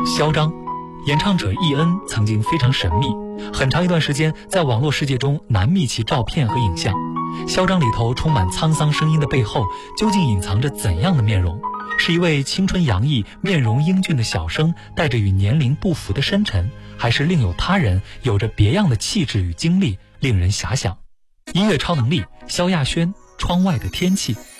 嚣张，演唱者易恩曾经非常神秘，很长一段时间在网络世界中难觅其照片和影像。嚣张里头充满沧桑声音的背后，究竟隐藏着怎样的面容？是一位青春洋溢、面容英俊的小生，带着与年龄不符的深沉，还是另有他人，有着别样的气质与经历，令人遐想。音乐超能力，萧亚轩，窗外的天气。